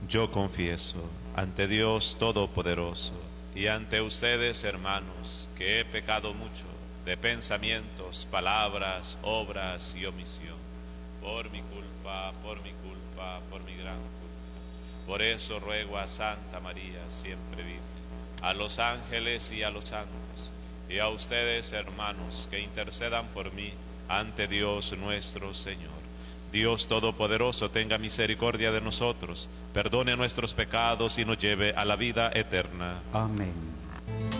Yo confieso ante Dios Todopoderoso y ante ustedes, hermanos, que he pecado mucho de pensamientos, palabras, obras y omisión, por mi culpa, por mi gran culpa. Por eso ruego a Santa María, siempre Virgen, a los ángeles y a los santos, y a ustedes, hermanos, que intercedan por mí ante Dios nuestro Señor. Dios Todopoderoso tenga misericordia de nosotros, perdone nuestros pecados y nos lleve a la vida eterna. Amén.